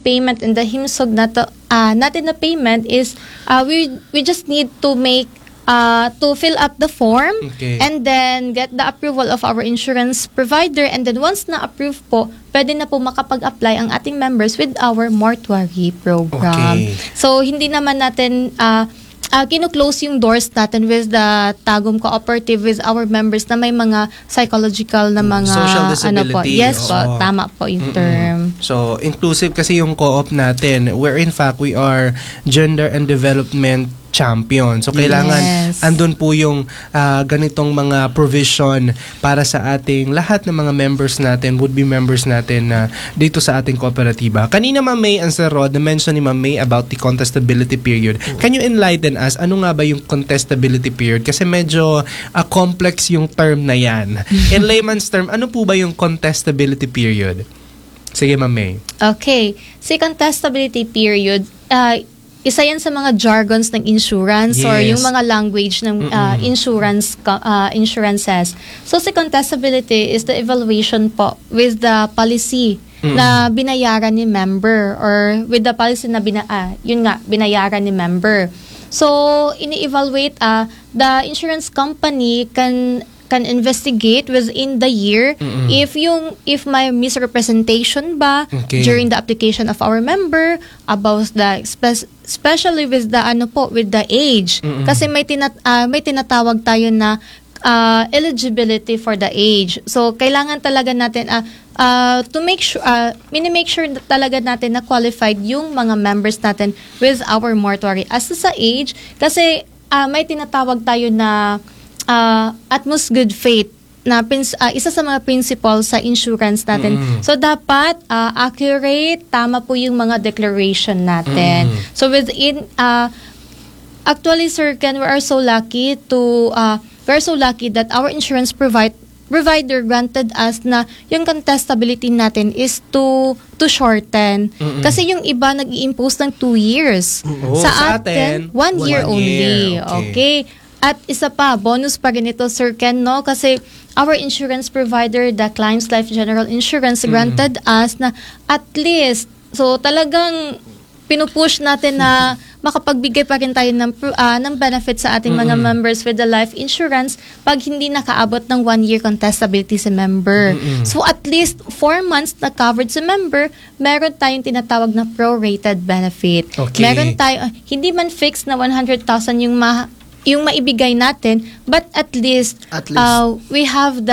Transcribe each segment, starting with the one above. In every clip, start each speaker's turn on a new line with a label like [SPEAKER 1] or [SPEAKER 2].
[SPEAKER 1] payment in the himsog natin na payment is we just need to make to fill up the form and then get the approval of our insurance provider, and then once na-approve po, pwede na po makapag-apply ang ating members with our mortuary program. So hindi naman natin kino-close yung doors natin with the Tagum Cooperative with our members na may mga psychological na mga
[SPEAKER 2] social disability.
[SPEAKER 1] Yes po, tama po yung term.
[SPEAKER 2] So inclusive kasi yung co-op natin, where in fact we are gender and development champion. So kailangan andun po yung ganitong mga provision para sa ating lahat ng mga members natin, would-be members natin dito sa ating kooperatiba. Kanina Ma'am May and Sir Rod, na-mention ni Ma'am May about the contestability period. Can you enlighten us, ano nga ba yung contestability period? Kasi medyo complex yung term na yan. In layman's term, ano po ba yung contestability period? Sige Ma'am May.
[SPEAKER 1] Okay. Si contestability period, isa yan sa mga jargons ng insurance or yung mga language ng insurances. So, si contestability is the evaluation po with the policy na binayaran ni member or with the policy na binayaran ni member. So, ini-evaluate the insurance company can investigate within the year if may misrepresentation ba during the application of our member about the especially with the with the age, kasi may tinatawag tayo na eligibility for the age. So kailangan talaga natin to make sure talaga natin na qualified yung mga members natin with our mortuary as sa age, kasi may tinatawag tayo na utmost good faith na isa sa mga principles sa insurance natin. So dapat accurate, tama po yung mga declaration natin. So within actually Sir Ken, we are so lucky that our insurance provider granted us na yung contestability natin is to shorten. Kasi yung iba nag-i-impose ng 2 years. Sa atin 1 year only. Okay. At isa pa, bonus pa rin ito, Sir Ken, no? Kasi our insurance provider, the Climbs Life General Insurance, granted us na at least, so talagang pinupush natin na makapagbigay pa rin tayo ng benefit sa ating mga members with the life insurance pag hindi nakaabot ng 1 year contestability sa member. So at least 4 months na covered sa member, meron tayong tinatawag na prorated benefit. Meron tayo, hindi man fixed na 100,000 yung maibigay natin, but at least we have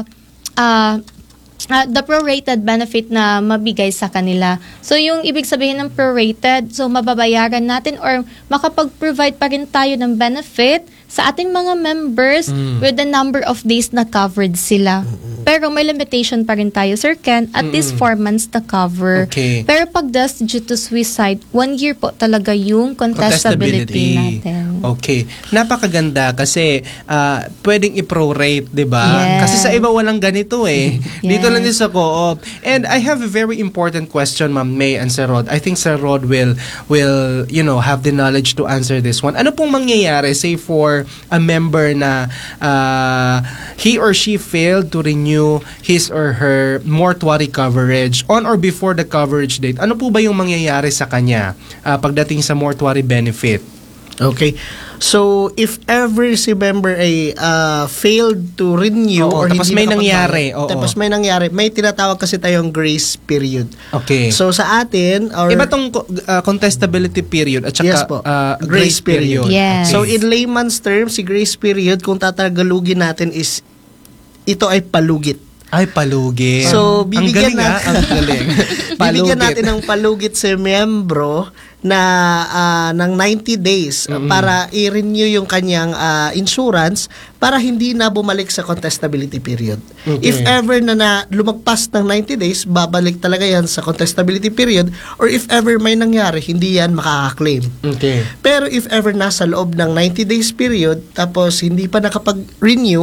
[SPEAKER 1] the prorated benefit na mabigay sa kanila. So yung ibig sabihin ng prorated, so mababayaran natin or makapag-provide pa rin tayo ng benefit sa ating mga members with the number of days na covered sila. Pero may limitation pa rin tayo, Sir Ken, at least 4 months na cover. Pero pag death due to suicide, 1 year po talaga yung contestability natin.
[SPEAKER 2] Okay. Napakaganda kasi pwedeng i-prorate, di ba? Kasi sa iba walang ganito eh. Dito lang din sa co-op. And I have a very important question, Ma'am May and Sir Rod. I think Sir Rod will have the knowledge to answer this one. Ano pong mangyayari, say for a member na he or she failed to renew his or her mortuary coverage on or before the coverage date? Ano po ba yung mangyayari sa kanya pagdating sa mortuary benefit?
[SPEAKER 3] Okay. So, if ever si member ay failed to renew or
[SPEAKER 2] tapos
[SPEAKER 3] hindi
[SPEAKER 2] tapos
[SPEAKER 3] may nangyari, may tinatawag kasi tayong grace period.
[SPEAKER 2] Okay.
[SPEAKER 3] So, sa atin,
[SPEAKER 2] iba tong contestability period at saka grace period.
[SPEAKER 1] Yes.
[SPEAKER 3] So, in layman's terms, si grace period, kung tatagalugin natin is, ito ay palugit.
[SPEAKER 2] Ay, palugit.
[SPEAKER 3] So, bibigyan
[SPEAKER 2] galing.
[SPEAKER 3] Bibigyan natin ng palugit sa miyembro na ng 90 days para i-renew yung kanyang insurance para hindi na bumalik sa contestability period. If ever na lumagpas ng 90 days, babalik talaga yan sa contestability period, or if ever may nangyari, hindi yan makaka-claim. Pero if ever nasa loob ng 90 days period, tapos hindi pa nakapag-renew,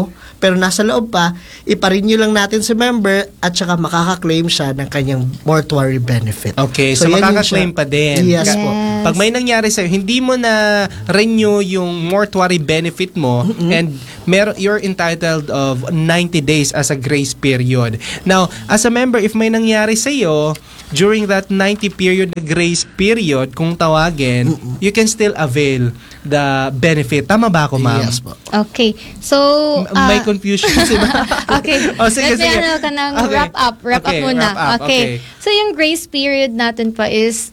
[SPEAKER 3] pero nasa loob pa, ipa-renew lang natin si member at saka makaka-claim siya ng kanyang mortuary benefit.
[SPEAKER 2] Okay, so
[SPEAKER 3] yan yung
[SPEAKER 2] makaka-claim
[SPEAKER 3] siya.
[SPEAKER 2] pa din.
[SPEAKER 3] Yes po.
[SPEAKER 2] Pag may nangyari sa'yo, hindi mo na renew yung mortuary benefit mo and you're entitled of 90 days as a grace period. Now, as a member, if may nangyari sa'yo, during that 90 period grace period, kung tawagin, you can still avail the benefit. Tama ba ako, ma'am?
[SPEAKER 3] Yes po.
[SPEAKER 1] Okay. So,
[SPEAKER 2] May confusion sila.
[SPEAKER 1] okay.
[SPEAKER 2] Oh, sige,
[SPEAKER 1] Let me
[SPEAKER 2] sige.
[SPEAKER 1] ka ng
[SPEAKER 2] Okay.
[SPEAKER 1] wrap up
[SPEAKER 2] Okay,
[SPEAKER 1] muna.
[SPEAKER 2] wrap up. Okay.
[SPEAKER 1] So, yung grace period natin po is,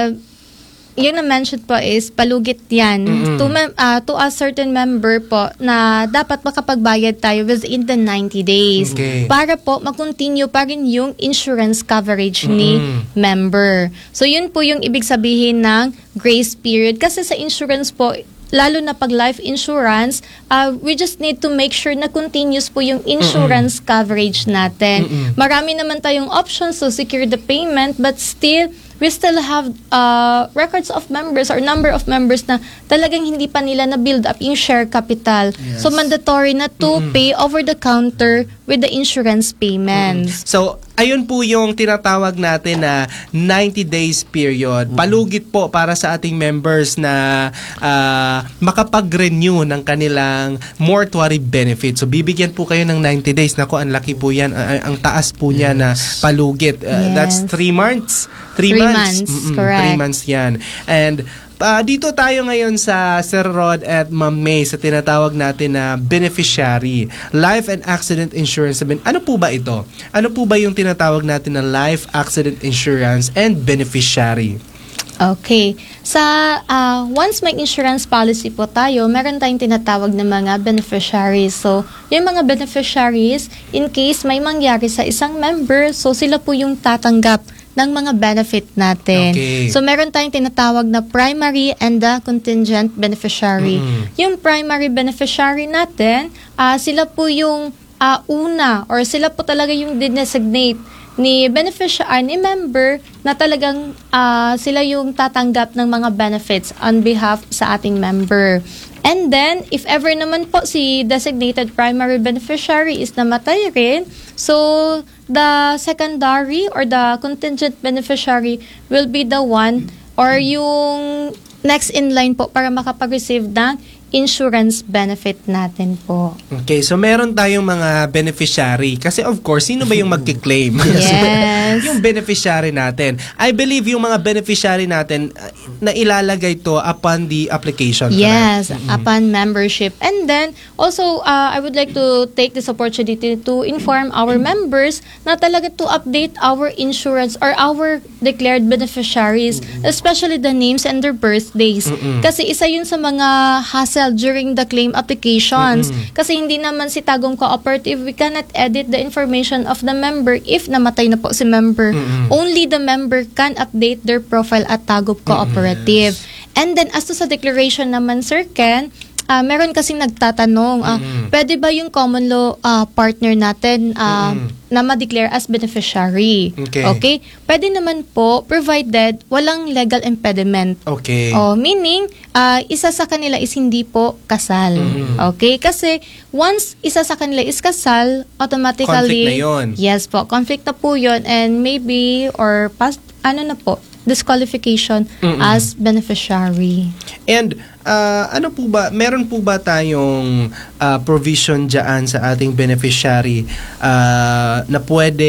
[SPEAKER 1] yung na-mention po is palugit yan to a certain member po na dapat makapagbayad tayo within the 90 days
[SPEAKER 2] Okay.
[SPEAKER 1] para po mag-continue pa rin yung insurance coverage ni member. So yun po yung ibig sabihin ng grace period kasi sa insurance po, lalo na pag life insurance, we just need to make sure na continuous po yung insurance coverage natin. Marami naman tayong options to secure the payment but still, we still have records of members or number of members na talagang hindi pa nila na-build up yung share capital.
[SPEAKER 3] Yes.
[SPEAKER 1] So, mandatory na to pay over the counter with the insurance payments.
[SPEAKER 2] So, ayun po yung tinatawag natin na 90 days period. Palugit po para sa ating members na makapag-renew ng kanilang mortuary benefit. So, bibigyan po kayo ng 90 days. Naku, ang laki po yan. Ang taas po niya na palugit. That's 3 months. 3 months.
[SPEAKER 1] Correct.
[SPEAKER 2] 3 months yan. And dito tayo ngayon sa Sir Rod at Ma'am May sa tinatawag natin na beneficiary. Life and accident insurance. Ano po ba ito? Ano po ba yung tinatawag natin na life accident insurance and beneficiary?
[SPEAKER 1] Okay. Once may insurance policy po tayo, meron tayong tinatawag na mga beneficiaries. So, yung mga beneficiaries, in case may mangyari sa isang member, so sila po yung tatanggap ng mga benefit natin.
[SPEAKER 2] Okay.
[SPEAKER 1] So, meron tayong tinatawag na primary and the contingent beneficiary. Yung primary beneficiary natin, sila po yung una or sila po talaga yung designate ni beneficiary, ni member na talagang sila yung tatanggap ng mga benefits on behalf sa ating member. And then, if ever naman po si designated primary beneficiary is namatay rin, so the secondary or the contingent beneficiary will be the one or yung next in line po para makapag-receive ng insurance benefit natin po.
[SPEAKER 2] Okay, so meron tayong mga beneficiary. Kasi of course, sino ba yung magkiklaim?
[SPEAKER 1] Yes.
[SPEAKER 2] Yung beneficiary natin. I believe yung mga beneficiary natin na ilalagay to upon the application.
[SPEAKER 1] Yes, upon membership. And then, also, I would like to take this opportunity to inform our members na talaga to update our insurance or our declared beneficiaries, especially the names and their birthdays. Kasi isa yun sa mga hassle during the claim applications. Kasi hindi naman si Tagum Cooperative, we cannot edit the information of the member if namatay na po si member. Only the member can update their profile at Tagum Cooperative. And then, as to sa declaration naman, Sir Ken, meron kasing nagtatanong, pwede ba yung common law partner natin na ma-declare as beneficiary?
[SPEAKER 2] Okay.
[SPEAKER 1] Pwede naman po, provided walang legal impediment.
[SPEAKER 2] Okay.
[SPEAKER 1] Meaning, isa sa kanila is hindi po kasal. Okay? Kasi, once isa sa kanila is kasal, automatically...
[SPEAKER 2] Conflict na yun.
[SPEAKER 1] Yes po, conflict na po yun and maybe, or past, disqualification as beneficiary.
[SPEAKER 2] And ano po ba, meron po ba tayong provision dyan sa ating beneficiary na pwede,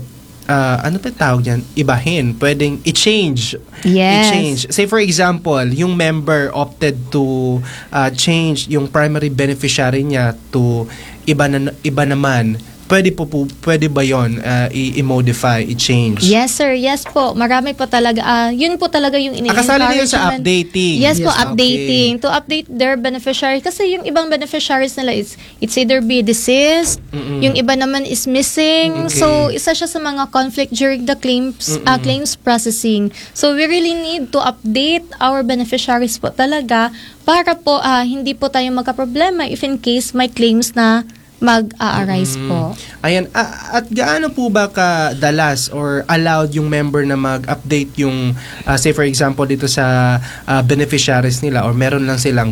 [SPEAKER 2] ano pa tawag dyan? Ibahin, pwedeng i-change.
[SPEAKER 1] Yes.
[SPEAKER 2] I-change. Say for example, yung member opted to change yung primary beneficiary niya to iba naman. Pwede ba yon i-modify, i-change?
[SPEAKER 1] Yes, sir. Yes po. Marami po talaga. Yun po talaga yung ini-encourage.
[SPEAKER 2] Kasali na yun sa updating.
[SPEAKER 1] Yes po,
[SPEAKER 2] Yes,
[SPEAKER 1] updating.
[SPEAKER 2] okay.
[SPEAKER 1] To update their beneficiary. Kasi yung ibang beneficiaries nila, it's either be deceased, yung iba naman is missing.
[SPEAKER 2] Okay.
[SPEAKER 1] So, isa siya sa mga conflict during the claims processing. So, we really need to update our beneficiaries po talaga para po hindi po tayo magka-problema if in case may claims na mag-a-arise po.
[SPEAKER 2] Ayan, at gaano po ba kadalas or allowed yung member na mag-update yung, say for example dito sa beneficiaries nila or meron lang silang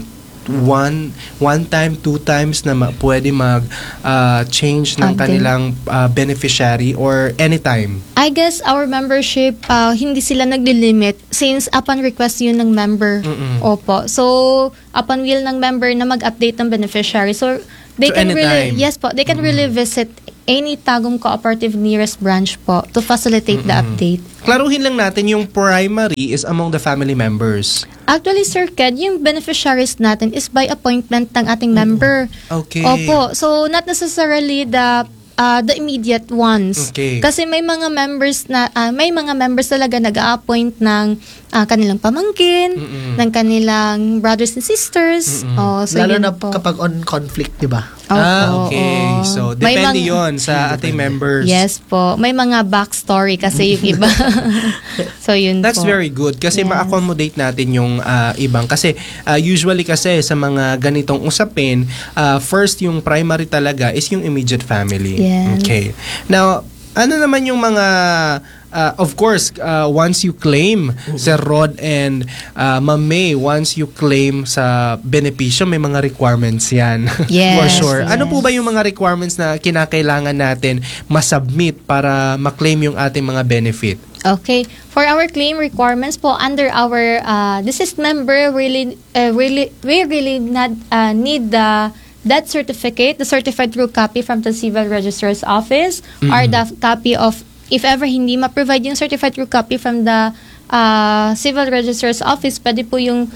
[SPEAKER 2] one time, two times na pwede change ng kanilang beneficiary or anytime?
[SPEAKER 1] I guess our membership, hindi sila nagli-limit since upon request yun ng member. Opo. So, upon will ng member na mag-update ng beneficiary. So, they can
[SPEAKER 2] anytime.
[SPEAKER 1] they can really visit any Tagum Cooperative nearest branch po to facilitate the update.
[SPEAKER 2] Klaruhin lang natin, yung primary is among the family members.
[SPEAKER 1] Actually, Sir Ked, yung beneficiaries natin is by appointment ng ating member.
[SPEAKER 2] Okay.
[SPEAKER 1] Opo. So, not necessarily the immediate ones.
[SPEAKER 2] Okay.
[SPEAKER 1] Kasi may mga members talaga nag-a-appoint ng kanilang pamangkin, ng kanilang brothers and sisters. So
[SPEAKER 3] Lalo
[SPEAKER 1] yun
[SPEAKER 3] na
[SPEAKER 1] po.
[SPEAKER 3] kapag on conflict, di ba?
[SPEAKER 2] Okay. So, depende yon sa ating members.
[SPEAKER 1] Yes po. May mga backstory kasi yung iba. So, yun
[SPEAKER 2] That's
[SPEAKER 1] po.
[SPEAKER 2] very good kasi ma-accommodate natin yung ibang. Kasi usually kasi sa mga ganitong usapin, first yung primary talaga is yung immediate family.
[SPEAKER 1] Yes.
[SPEAKER 2] Okay. Now, ano naman yung mga of course, once you claim, Sir Rod and Ma'am May, once you claim sa benepisyo, may mga requirements yan.
[SPEAKER 1] Yes,
[SPEAKER 2] For sure.
[SPEAKER 1] yes.
[SPEAKER 2] Ano po ba yung mga requirements na kinakailangan natin masubmit para maklaim yung ating mga benefit?
[SPEAKER 1] Okay. For our claim requirements po, under our deceased member, we really not need the death certificate, the certified true copy from the Civil Registrar's Office, or the copy of, if ever hindi ma-provide yung certified true copy from the Civil Registrar's Office, pwede po yung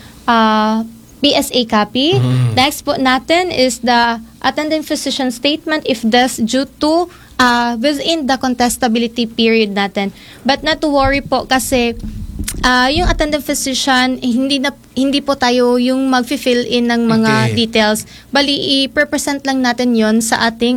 [SPEAKER 1] PSA copy. Next po natin is the attending physician statement if death due to within the contestability period natin. But not to worry po kasi yung attending physician, hindi po tayo yung mag-fill in ng mga details. Bali, i-represent lang natin yon sa ating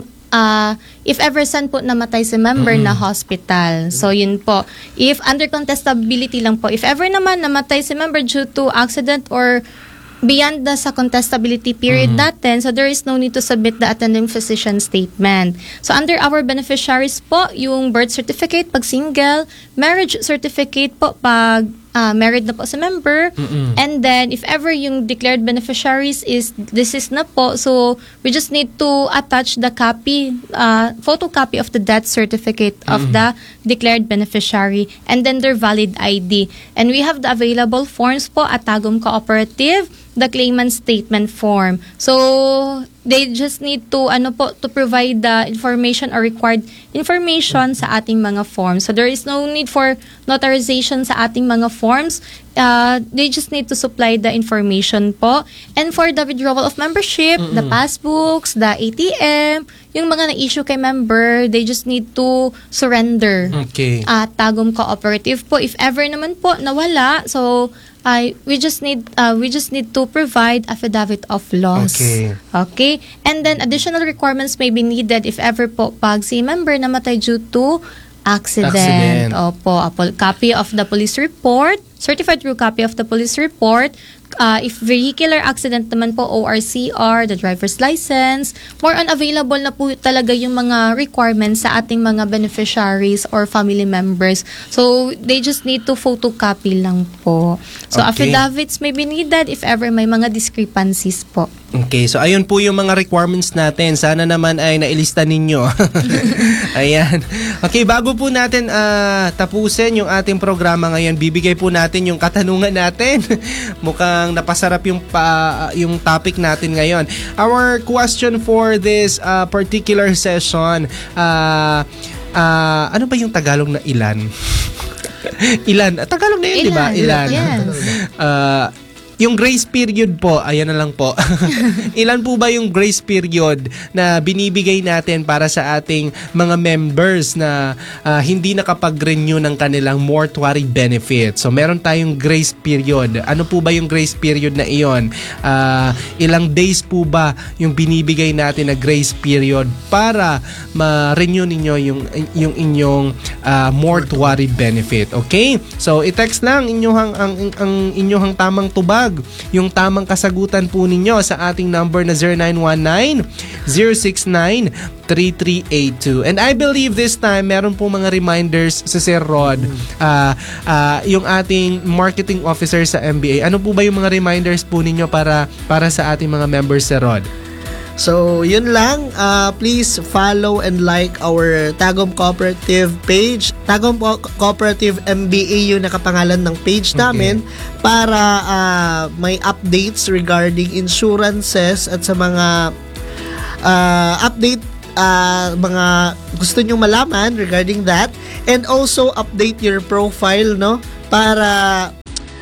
[SPEAKER 1] if ever san po namatay si member na hospital. So, yun po. If under contestability lang po, if ever naman namatay si member due to accident or beyond the sa contestability period natin, so there is no need to submit the attending physician statement. So, under our beneficiaries po, yung birth certificate pag single, marriage certificate po pag married na po si member, and then if ever yung declared beneficiaries is deceased na po, so we just need to attach the copy, photocopy of the death certificate of the declared beneficiary, and then their valid ID. And we have the available forms po at Tagum Cooperative, the claimant statement form. So they just need to to provide the information or required information sa ating mga forms. So there is no need for notarization sa ating mga forms. They just need to supply the information po. And for the withdrawal of membership, the passbooks, the ATM, yung mga na-issue kay member, they just need to surrender.
[SPEAKER 2] Okay.
[SPEAKER 1] Tagum Cooperative po. If ever naman po nawala, so we just need to provide affidavit of loss. Okay. And then additional requirements may be needed if ever po pag si member namatay due to accident. Opo, a copy of the police report, certified true copy of the police report. If vehicular accident naman po, ORCR, the driver's license. More on available na po talaga yung mga requirements sa ating mga beneficiaries or family members. So, they just need to photocopy lang po. So, affidavits may be needed if ever may mga discrepancies po.
[SPEAKER 2] Okay, so ayun po yung mga requirements natin. Sana naman ay nailista ninyo. Ayan. Okay, bago po natin tapusin yung ating programa ngayon, bibigay po natin yung katanungan natin. Mukhang napasarap yung topic natin ngayon. Our question for this particular session, ano ba yung Tagalog na ilan? Ilan? Tagalog na yun, di ba? Ilan.
[SPEAKER 1] Yes.
[SPEAKER 2] Yung grace period po, ayan na lang po. Ilan po ba yung grace period na binibigay natin para sa ating mga members na hindi nakapag-renew ng kanilang mortuary benefit? So, meron tayong grace period. Ano po ba yung grace period na iyon? Ilang days po ba yung binibigay natin na grace period para ma-renew ninyo yung inyong mortuary benefit? Okay? So, i-text lang ang inyong tamang tubag itatag yung tamang kasagutan po ninyo sa ating number na 0919-069-3382. And I believe this time, meron po mga reminders sa Sir Rod, yung ating marketing officer sa MBA. Ano po ba yung mga reminders po ninyo para sa ating mga members, Sir Rod?
[SPEAKER 3] So, yun lang. Please follow and like our Tagum Cooperative page. Tagum Cooperative MBA yung nakapangalan ng page namin para may updates regarding insurances at sa mga update mga gusto nyong malaman regarding that, and also update your profile, no, para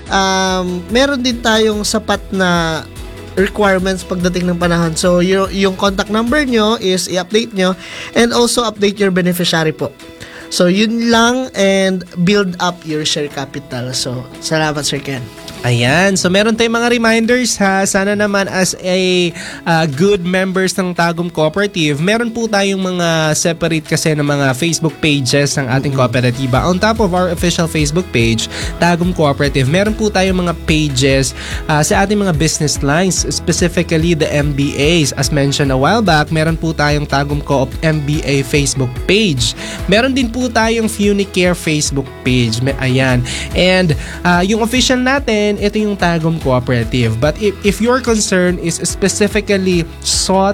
[SPEAKER 3] meron din tayong sapat na requirements pagdating ng panahon. So yung contact number nyo is i-update nyo, and also update your beneficiary po. So yun lang, and build up your share capital. So salamat, Sir Ken.
[SPEAKER 2] Ayan, so meron tayong mga reminders ha. Sana naman as a good members ng Tagum Cooperative, meron po tayong mga separate kasi ng mga Facebook pages ng ating kooperatiba. On top of our official Facebook page, Tagum Cooperative, meron po tayong mga pages sa ating mga business lines, specifically the MBAs. As mentioned a while back, meron po tayong Tagum Coop MBA Facebook page. Meron din po tayong Funicare Facebook page. Ayan. And yung official natin, ito yung Tagum Cooperative. But if your concern is specifically sought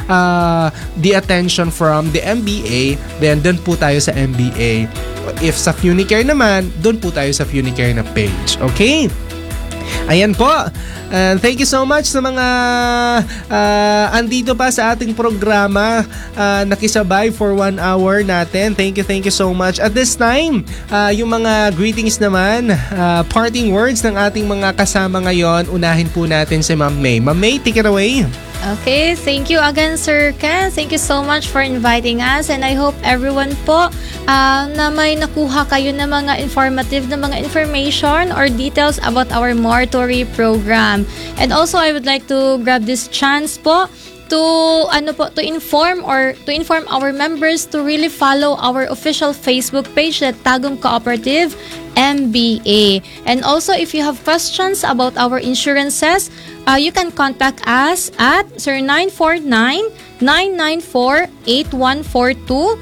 [SPEAKER 2] the attention from the MBA, then doon po tayo sa MBA. If sa Funicare naman, doon po tayo sa Funicare na page. Okay? Ayan po. And thank you so much sa mga andito pa sa ating programa, nakisabay for 1 hour natin. Thank you so much. At this time, yung mga greetings naman, parting words ng ating mga kasama ngayon, unahin po natin si Ma'am May. Ma'am May, take it away.
[SPEAKER 1] Okay, thank you again, Sir Ken. Thank you so much for inviting us, and I hope everyone po na may nakuha kayo na mga informative na mga information or details about our mortuary program. And also, I would like to grab this chance po to inform our members to really follow our official Facebook page at Tagum Cooperative MBA. And also, if you have questions about our insurances, you can contact us at 0949-994-8142,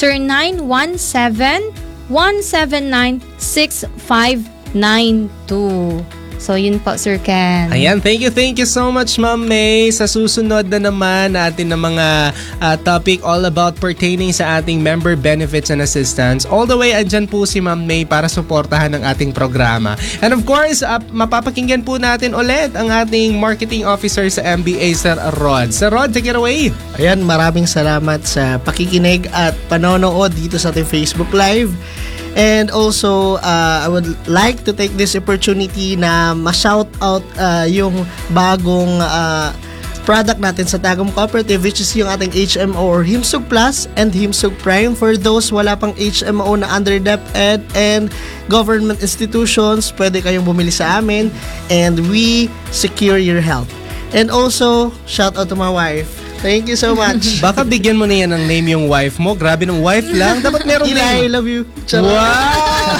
[SPEAKER 1] 0917-179-6592. So, yun po, Sir Ken.
[SPEAKER 2] Ayan, thank you so much, Ma'am May. Sa susunod na naman natin ng mga topic all about pertaining sa ating member benefits and assistance. All the way, andyan po si Ma'am May para suportahan ng ating programa. And of course, mapapakinggan po natin ulit ang ating marketing officer sa MBA, Sir Rod. Sir Rod, take it away.
[SPEAKER 3] Ayan, maraming salamat sa pakikinig at panonood dito sa ating Facebook Live. And also, I would like to take this opportunity na ma-shout out yung bagong product natin sa Tagum Cooperative, which is yung ating HMO or Himsog Plus and Himsog Prime. For those wala pang HMO na under DepEd and government institutions, pwede kayong bumili sa amin, and we secure your health. And also, shout out to my wife. Thank you so much.
[SPEAKER 2] Baka bigyan mo na yan ng name yung wife mo. Grabe ng wife lang. Dapat merong name.
[SPEAKER 3] I love you.
[SPEAKER 2] Wow!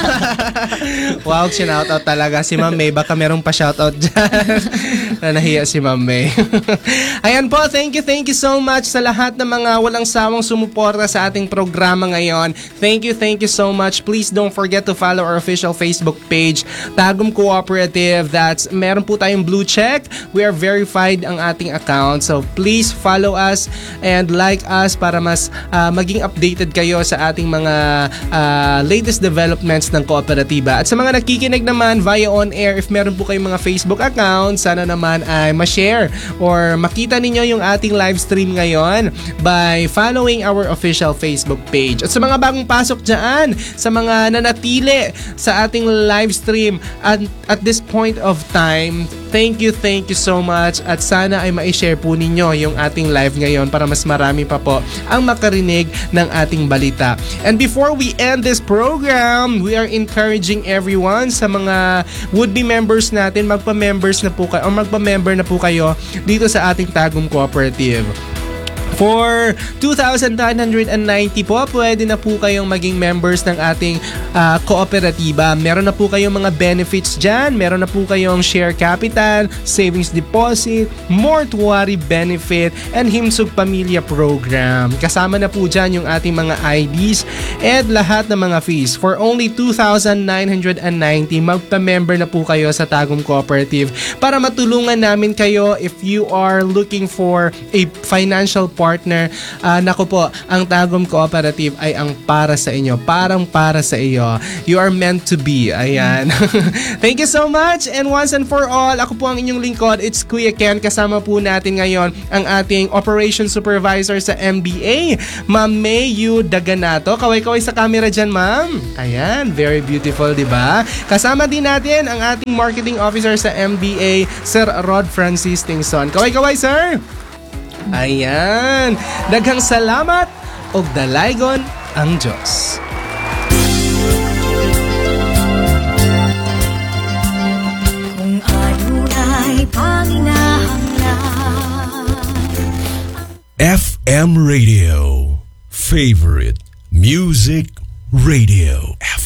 [SPEAKER 2] Wow, sinoutout talaga si Ma'am May. Baka merong pa-shoutout dyan. Nahiya si Ma'am May. Ayan po, thank you so much sa lahat ng mga walang sawang sumuporta sa ating programa ngayon. Thank you so much. Please don't forget to follow our official Facebook page, Tagum Cooperative. Meron po tayong blue check. We are verified ang ating account. So please follow us and like us para mas maging updated kayo sa ating mga latest developments ng kooperatiba. At sa mga nakikinig naman via on air, if meron po kayong mga Facebook account, sana naman ay ma-share or makita ninyo yung ating live stream ngayon by following our official Facebook page. At sa mga bagong pasok dyan, sa mga nanatili sa ating live stream at this point of time, thank you so much, at sana ay ma-share po ninyo yung ating live ngayon para mas marami pa po ang makarinig ng ating balita. And before we end this program, we are encouraging everyone sa mga would-be members natin, magpa-member na po kayo dito sa ating Tagum Cooperative. For 2,990 po, pwede na po kayong maging members ng ating kooperatiba. Meron na po kayong mga benefits dyan. Meron na po kayong share capital, savings deposit, mortuary benefit, and Himsog Pamilya Program. Kasama na po dyan yung ating mga IDs at lahat ng mga fees. For only 2,990, magpa-member na po kayo sa Tagum Cooperative para matulungan namin kayo if you are looking for a financial partner. Naku po, ang Tagum Cooperative ay ang para sa inyo. Parang para sa iyo. You are meant to be. Ayan. Thank you so much. And once and for all, ako po ang inyong lingkod. It's Kuya Ken. Kasama po natin ngayon ang ating Operations Supervisor sa MBA, Ma'am Mayu Daganato. Kaway-kaway sa camera dyan, ma'am. Ayan. Very beautiful, di ba? Kasama din natin ang ating Marketing Officer sa MBA, Sir Rod Francis Tingson. Kaway-kaway, sir. Ayan. Daghang salamat og dalaygon ang Diyos.
[SPEAKER 4] Kung adunay panginahanglan.
[SPEAKER 5] FM Radio. Favorite Music Radio.